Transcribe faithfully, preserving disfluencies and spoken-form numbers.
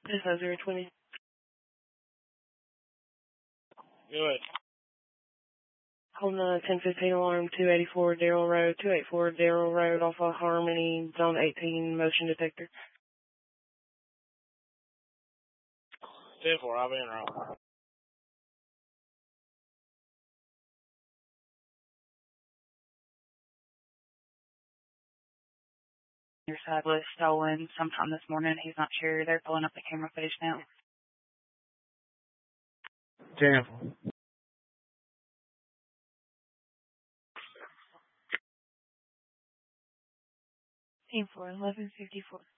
This is zero twenty. Go ahead. Holding on ten fifteen alarm, two eighty-four Darrell Road, two eighty-four Darrell Road off of Harmony, zone eighteen, motion detector. ten four, I'll be in wrong. Your side was stolen sometime this morning. He's not sure. They're pulling up the camera footage now. ten four. ten four, eleven fifty-four.